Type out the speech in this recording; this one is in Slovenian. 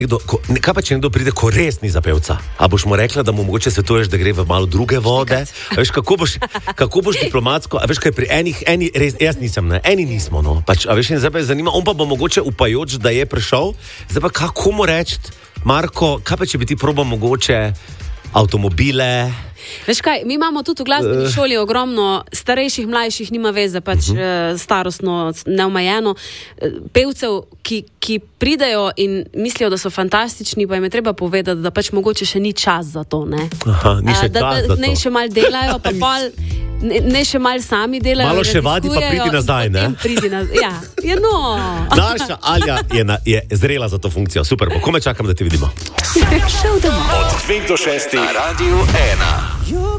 Kaj pa, če nekdo pride, ko res ni za pevca? A boš mu rekla, da mu mogoče svetuješ, da gre v malo druge vode? A veš, kako boš diplomatsko? A veš, kaj pri eni res, jaz nisem, ne? Eni nismo, no. Pač, a veš, in zdaj pa je zanima, on pa bo mogoče upajoč, da je prišel. Zdaj pa kako mu reči, Marko, kaj pa, če bi ti probal mogoče avtomobile? Veš kaj, mi imamo tudi v glasbeni šoli ogromno starejših, mlajših, nima veze, pač starostno, neomajeno, pevcev, ki pridejo in mislijo, da so fantastični, pa jim je treba povedati, da pač mogoče še ni čas za to, ne? Aha, ni še čas za to. Ne še mal delajo, pa pol, ne še mal sami delajo. Malo še vadi, pa pridi nazaj, ne? Ja, je no. Naša Alja je zrela za to funkcijo, super, po kome čakam, da te vidimo? Od 5 do 6 na Radiu 1.